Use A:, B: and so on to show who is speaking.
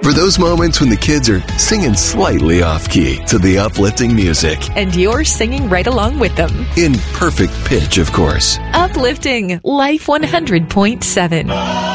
A: For those moments when the kids are singing slightly off-key to the uplifting music.
B: And you're singing right along with them.
A: In perfect pitch, of course.
B: Uplifting Life 100.7.